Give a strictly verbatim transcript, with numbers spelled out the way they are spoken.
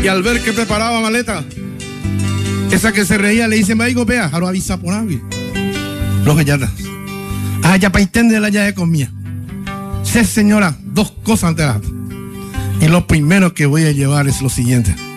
Y al ver que preparaba maleta, esa que se reía le dice, me digo, vea, jaro avisa por avi. Los que ya está. Ah, ya para entender la llave comía. Sí, señora, dos cosas antes de la. Y lo primero que voy a llevar es lo siguiente.